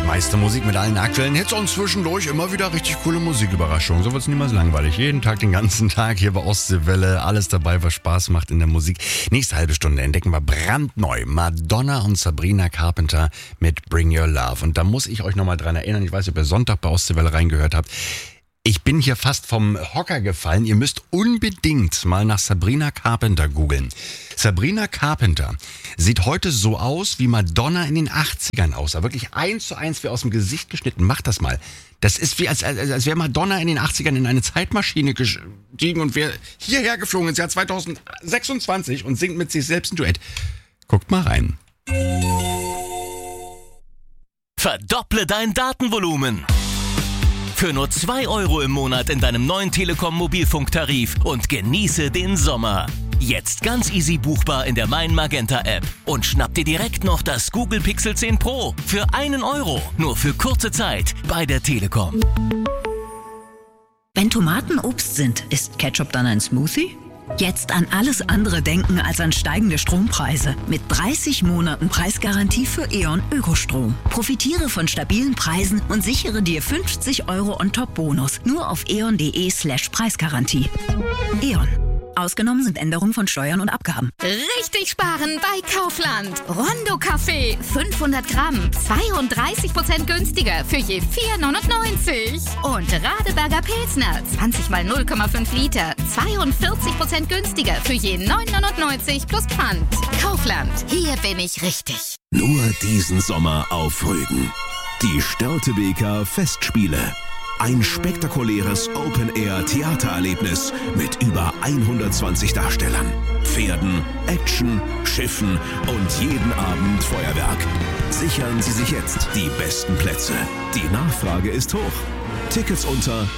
Meiste Musik mit allen aktuellen Hits und zwischendurch immer wieder richtig coole Musiküberraschungen. So wird es niemals langweilig. Jeden Tag, den ganzen Tag hier bei Ostseewelle. Alles dabei, was Spaß macht in der Musik. Nächste halbe Stunde entdecken wir brandneu Madonna und Sabrina Carpenter mit Bring Your Love. Und da muss ich euch nochmal dran erinnern, ich weiß nicht, ob ihr Sonntag bei Ostseewelle reingehört habt. Ich bin hier fast vom Hocker gefallen. Ihr müsst unbedingt mal nach Sabrina Carpenter googeln. Sabrina Carpenter sieht heute so aus, wie Madonna in den 80ern aussah. Wirklich 1:1 wie aus dem Gesicht geschnitten. Macht das mal. Das ist wie, als wäre Madonna in den 80ern in eine Zeitmaschine gestiegen und wäre hierher geflogen ins Jahr 2026 und singt mit sich selbst ein Duett. Guckt mal rein. Verdopple dein Datenvolumen. Für nur 2 € im Monat in deinem neuen Telekom-Mobilfunktarif und genieße den Sommer. Jetzt ganz easy buchbar in der Mein Magenta App. Und schnapp dir direkt noch das Google Pixel 10 Pro für 1 €. Nur für kurze Zeit bei der Telekom. Wenn Tomaten Obst sind, ist Ketchup dann ein Smoothie? Jetzt an alles andere denken als an steigende Strompreise. Mit 30 Monaten Preisgarantie für E.ON Ökostrom. Profitiere von stabilen Preisen und sichere dir 50 € on top Bonus. Nur auf eon.de/Preisgarantie. E.ON. Ausgenommen sind Änderungen von Steuern und Abgaben. Richtig sparen bei Kaufland. Rondo Kaffee 500 Gramm, 32% günstiger für je 4,99. Und Radeberger Pilsner 20 mal 0,5 Liter, 42% günstiger für je 9,99 plus Pfand. Kaufland, hier bin ich richtig. Nur diesen Sommer auf Rügen. Die Störtebeker Festspiele. Ein spektakuläres Open-Air-Theatererlebnis mit über 120 Darstellern, Pferden, Action, Schiffen und jeden Abend Feuerwerk. Sichern Sie sich jetzt die besten Plätze. Die Nachfrage ist hoch. Tickets unter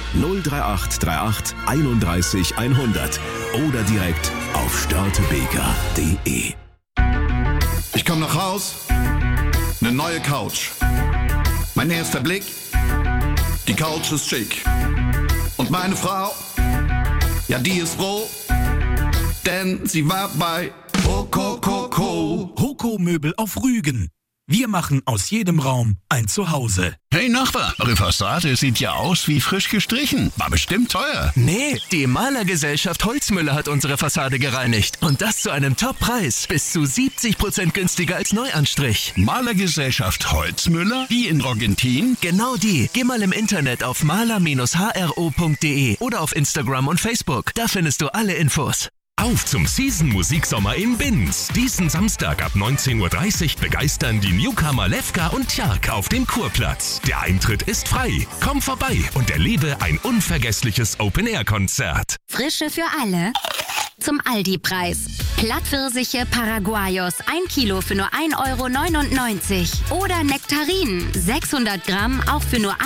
03838 31 100 oder direkt auf störtebeker.de. Ich komm nach Haus, eine neue Couch. Mein erster Blick, die Couch ist schick. Und meine Frau, ja die ist froh, denn sie war bei Okokoko. Hoko Möbel auf Rügen. Wir machen aus jedem Raum ein Zuhause. Hey Nachbar, eure Fassade sieht ja aus wie frisch gestrichen. War bestimmt teuer. Nee, die Malergesellschaft Holzmüller hat unsere Fassade gereinigt. Und das zu einem Top-Preis. Bis zu 70% günstiger als Neuanstrich. Malergesellschaft Holzmüller? Die in Rogentin? Genau die. Geh mal im Internet auf maler-hro.de oder auf Instagram und Facebook. Da findest du alle Infos. Auf zum Season-Musiksommer im Binz. Diesen Samstag ab 19:30 Uhr begeistern die Newcomer Lefka und Tjark auf dem Kurplatz. Der Eintritt ist frei. Komm vorbei und erlebe ein unvergessliches Open-Air-Konzert. Frische für alle. Zum Aldi-Preis. Plattpfirsiche Paraguayos 1 Kilo für nur 1,99 €. Oder Nektarinen 600 Gramm auch für nur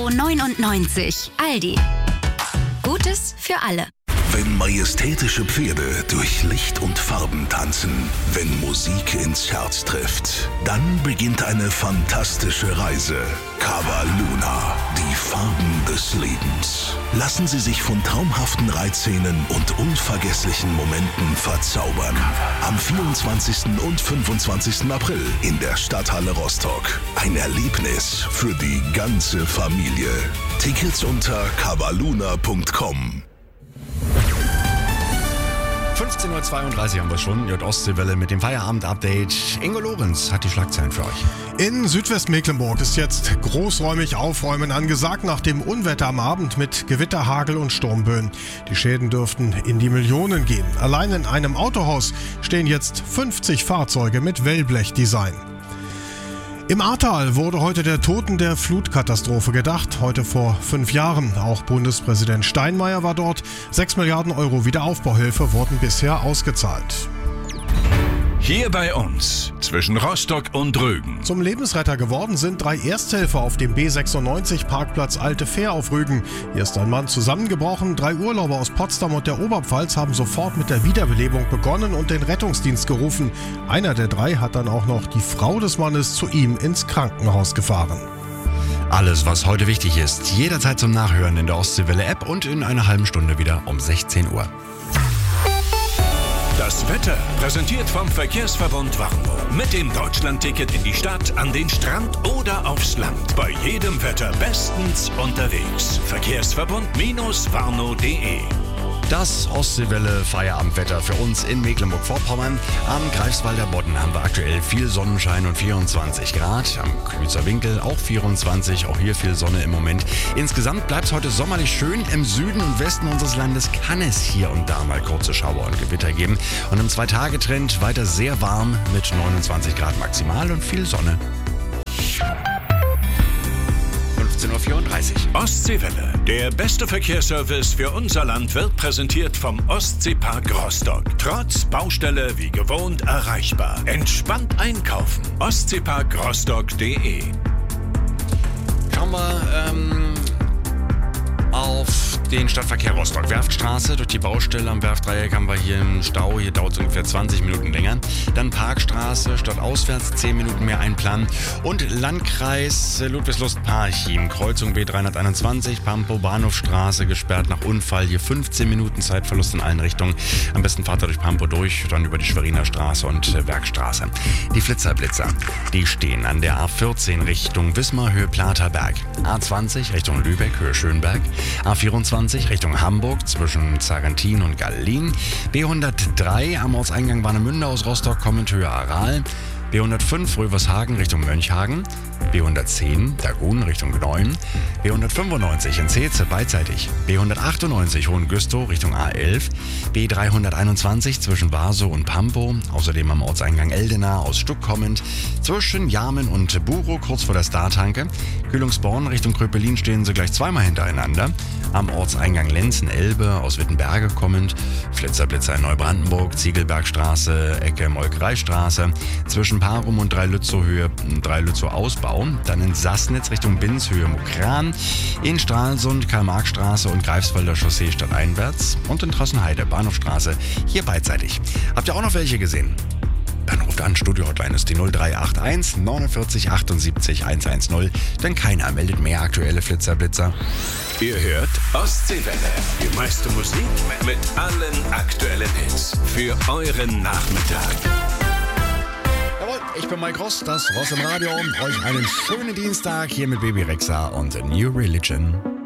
1,99 €. Aldi. Gutes für alle. Wenn majestätische Pferde durch Licht und Farben tanzen, wenn Musik ins Herz trifft, dann beginnt eine fantastische Reise. Cava Luna, die Farben des Lebens. Lassen Sie sich von traumhaften Reitszenen und unvergesslichen Momenten verzaubern. Am 24. und 25. April in der Stadthalle Rostock. Ein Erlebnis für die ganze Familie. Tickets unter cavaluna.com. 15:32 Uhr haben wir schon. Ostseewelle mit dem Feierabend-Update. Ingo Lorenz hat die Schlagzeilen für euch. In Südwestmecklenburg ist jetzt großräumig Aufräumen angesagt nach dem Unwetter am Abend mit Gewitter, Hagel und Sturmböen. Die Schäden dürften in die Millionen gehen. Allein in einem Autohaus stehen jetzt 50 Fahrzeuge mit Wellblechdesign. Im Ahrtal wurde heute der Toten der Flutkatastrophe gedacht, heute vor 5 Jahren. Auch Bundespräsident Steinmeier war dort. 6 Milliarden € Wiederaufbauhilfe wurden bisher ausgezahlt. Hier bei uns, zwischen Rostock und Rügen. Zum Lebensretter geworden sind 3 Ersthelfer auf dem B96 Parkplatz Alte Fähr auf Rügen. Hier ist ein Mann zusammengebrochen. 3 Urlauber aus Potsdam und der Oberpfalz haben sofort mit der Wiederbelebung begonnen und den Rettungsdienst gerufen. Einer der 3 hat dann auch noch die Frau des Mannes zu ihm ins Krankenhaus gefahren. Alles, was heute wichtig ist, jederzeit zum Nachhören in der Ostseewelle-App und in einer halben Stunde wieder um 16 Uhr. Das Wetter präsentiert vom Verkehrsverbund Warnow. Mit dem Deutschlandticket in die Stadt, an den Strand oder aufs Land. Bei jedem Wetter bestens unterwegs. Verkehrsverbund-warnow.de. Das Ostseewelle Feierabendwetter für uns in Mecklenburg-Vorpommern. Am Greifswalder Bodden haben wir aktuell viel Sonnenschein und 24 Grad. Am Klützer Winkel auch 24, auch hier viel Sonne im Moment. Insgesamt bleibt es heute sommerlich schön. Im Süden und Westen unseres Landes kann es hier und da mal kurze Schauer und Gewitter geben. Und im 2-Tage-Trend weiter sehr warm mit 29 Grad maximal und viel Sonne. 15:34 Uhr. Ostseewelle. Der beste Verkehrsservice für unser Land wird präsentiert vom Ostseepark Rostock. Trotz Baustelle wie gewohnt erreichbar. Entspannt einkaufen. Ostseeparkrostock.de. Schauen wir auf den Stadtverkehr Rostock. Werftstraße, durch die Baustelle am Werftdreieck haben wir hier einen Stau. Hier dauert es ungefähr 20 Minuten länger. Dann Parkstraße, stadtauswärts 10 Minuten mehr einplanen. Und Landkreis Ludwigslust-Parchim, Kreuzung B321, Pampo, Bahnhofstraße gesperrt nach Unfall. Hier 15 Minuten Zeitverlust in allen Richtungen. Am besten fahrt ihr durch Pampo durch, dann über die Schweriner Straße und Werkstraße. Die Flitzerblitzer, die stehen an der A14 Richtung Wismar, Höhe Platerberg. A20 Richtung Lübeck, Höhe Schönberg. A24 Richtung Hamburg zwischen Zarentin und Gallin. B103 am Ortseingang Warnemünde aus Rostock kommend Höhe Aral. B105 Rövershagen Richtung Mönchhagen. B110 Dagun Richtung Gneuen. B195 in Zeetze beidseitig. B198 Hohengüstow Richtung A11. B321 zwischen Warsow und Pampo. Außerdem am Ortseingang Eldena aus Stuck kommend. Zwischen Jarmen und Buro kurz vor der Startanke. Kühlungsborn Richtung Kröpelin stehen sie gleich zweimal hintereinander. Am Ortseingang Lenzen-Elbe aus Wittenberge kommend. Flitzerblitzer in Neubrandenburg. Ziegelbergstraße, Ecke Molkereistraße. Zwischen Parum und Dreilützow Höhe Dreilützow Ausbau. Dann in Sassnitz Richtung Binz Höhe Mukran. In Stralsund Karl-Marx-Straße und Greifswalder Chaussee stadteinwärts. Und in Trossenheide Bahnhofstraße hier beidseitig. Habt ihr auch noch welche gesehen? Dann ruft an, Studio-Hotline ist die 0381 49 78 110. Denn keiner meldet mehr aktuelle Flitzerblitzer. Ihr hört Ostseewelle. Die meiste Musik mit allen aktuellen Hits. Für euren Nachmittag. Jawohl, ich bin Mike Ross, das Ross im Radio. Euch einen schönen Dienstag hier mit Baby Rexha und The New Religion.